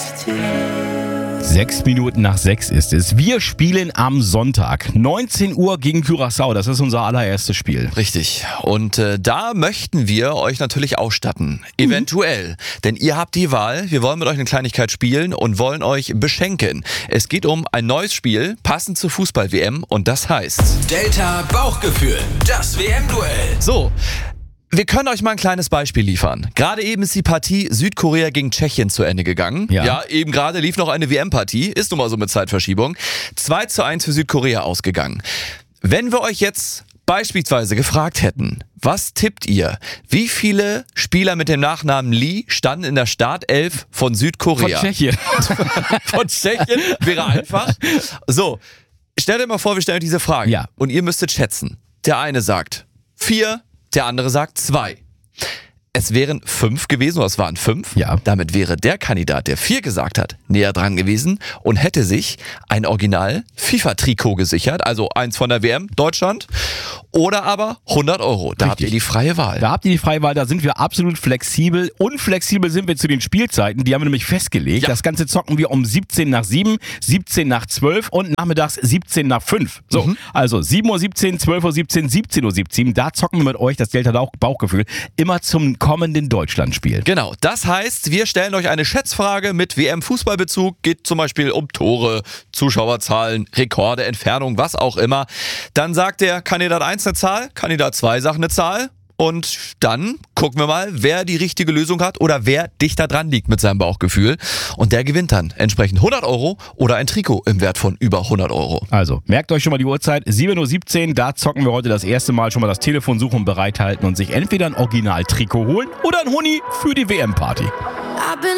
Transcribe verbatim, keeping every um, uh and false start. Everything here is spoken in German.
Sechs Minuten nach sechs ist es. Wir spielen am Sonntag, neunzehn Uhr gegen Curaçao. Das ist unser allererstes Spiel. Richtig. Und äh, da möchten wir euch natürlich ausstatten. Eventuell. Mhm. Denn ihr habt die Wahl. Wir wollen mit euch eine Kleinigkeit spielen und wollen euch beschenken. Es geht um ein neues Spiel, passend zur Fußball-W M. Und das heißt... Delta Bauchgefühl. Das W M-Duell. So. Wir können euch mal ein kleines Beispiel liefern. Gerade eben ist die Partie Südkorea gegen Tschechien zu Ende gegangen. Ja, ja eben gerade lief noch eine W M-Partie. Ist nun mal so mit Zeitverschiebung. zwei zu eins für Südkorea ausgegangen. Wenn wir euch jetzt beispielsweise gefragt hätten, was tippt ihr? Wie viele Spieler mit dem Nachnamen Lee standen in der Startelf von Südkorea? Von Tschechien. Von Tschechien wäre einfach. So, stellt euch mal vor, wir stellen euch diese Frage. Ja. Und ihr müsstet schätzen. Der eine sagt vier. Der andere sagt zwei. Es wären fünf gewesen, oder es waren fünf. Ja. Damit wäre der Kandidat, der vier gesagt hat, näher dran gewesen und hätte sich ein Original-FIFA-Trikot gesichert, also eins von der W M, Deutschland, oder aber hundert Euro. Da Richtig. habt ihr die freie Wahl. Da habt ihr die freie Wahl, da sind wir absolut flexibel. Unflexibel sind wir zu den Spielzeiten, die haben wir nämlich festgelegt. Ja. Das Ganze zocken wir um siebzehn nach sieben, siebzehn nach zwölf und nachmittags siebzehn nach fünf. So, Mhm. also sieben Uhr siebzehn, zwölf Uhr siebzehn, siebzehn Uhr siebzehn. Da zocken wir mit euch das Delta Bauchgefühl immer zum kommenden Deutschlandspiel. Genau, das heißt, wir stellen euch eine Schätzfrage mit W M-Fußballbezug, geht zum Beispiel um Tore, Zuschauerzahlen, Rekorde, Entfernung, was auch immer. Dann sagt der Kandidat eins eine Zahl, Kandidat zwei sagt eine Zahl und dann gucken wir mal, wer die richtige Lösung hat oder wer dichter dran liegt mit seinem Bauchgefühl und der gewinnt dann entsprechend hundert Euro oder ein Trikot im Wert von über hundert Euro. Also, merkt euch schon mal die Uhrzeit, sieben Uhr siebzehn, da zocken wir heute das erste Mal schon mal das Telefon suchen und bereithalten und sich entweder ein Original-Trikot holen oder ein Huni für die W M-Party.